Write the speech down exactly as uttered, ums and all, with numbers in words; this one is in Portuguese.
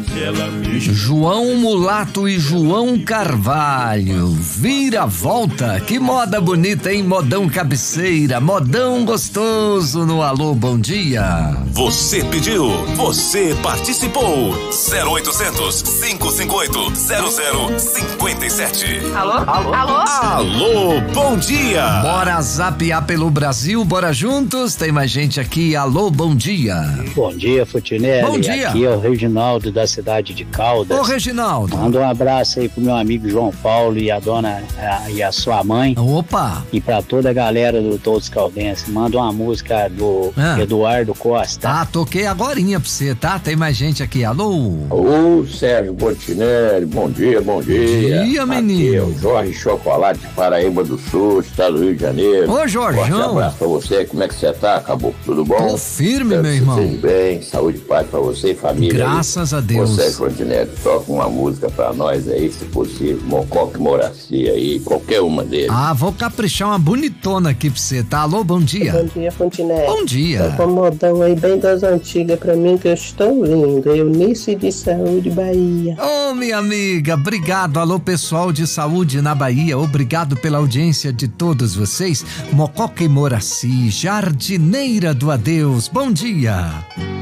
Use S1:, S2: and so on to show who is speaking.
S1: João Mulato e João Carvalho, vira volta, que moda bonita, hein? Modão cabeceira, modão gostoso no Alô Bom Dia.
S2: Você pediu, você participou. zero oitocentos, cinco cinco oito, zero zero cinco sete.
S3: Alô? Alô? Alô?
S2: Alô, bom dia.
S1: Bora zapear pelo Brasil, bora juntos, tem mais gente aqui. Alô, bom dia.
S4: Bom dia, Futinelli.
S1: Bom dia.
S4: Aqui é o Reginaldo da cidade de Caldas.
S1: Ô, Reginaldo.
S4: Manda um abraço aí pro meu amigo João Paulo e a dona a, e a sua mãe.
S1: Opa.
S4: E pra toda a galera do Todos Caldenses. Manda uma música do
S1: Ah.
S4: Eduardo Costa.
S1: Ah, toquei agorinha pra você, tá? Tem mais gente aqui. Alô?
S5: Ô, Sérgio Botinelli, bom dia, bom dia.
S1: Dia,
S5: Aqui
S1: menino.
S5: é o Jorge Chocolate, Paraíba do Sul, estado do Rio de Janeiro.
S1: Ô, Jorjão.
S5: Forte abraço pra você, como é que você tá, Caboclo? Tudo bom?
S1: Tô firme,
S5: Espero
S1: meu
S5: que
S1: irmão.
S5: você esteja bem, saúde e paz pra você e família.
S1: Graças
S5: aí.
S1: a Deus.
S5: Ô, Sérgio Botinelli, toca uma música pra nós aí, se possível, Mococa e Moraci aí, qualquer uma deles.
S1: Ah, vou caprichar uma bonitona aqui pra você, tá? Alô, bom dia.
S6: Bom dia, Fontinelli.
S1: Bom dia.
S6: Tá com um modão aí bem das antigas pra mim que eu estou lindo. Eunice de Saúde, Bahia.
S1: Ô, minha amiga, obrigado. Alô, pessoal de saúde na Bahia, obrigado pela audiência de todos vocês. Mococa e Moraci, jardineira do adeus, bom dia.